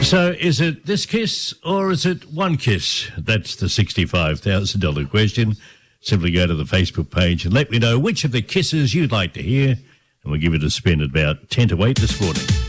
So is it this kiss or is it one kiss? That's the $65,000 question. Simply go to the Facebook page and let me know which of the kisses you'd like to hear, and we'll give it a spin at about 10 to 8 this morning.